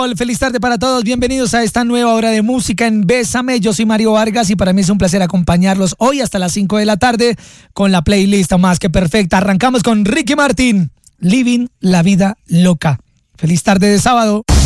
Feliz tarde para todos, bienvenidos a esta nueva hora de música en Bésame. Yo soy Mario Vargas y para mí es un placer acompañarlos hoy hasta las 5 de la tarde con la playlist más que perfecta. Arrancamos con Ricky Martin, Living la Vida Loca. Feliz tarde de sábado.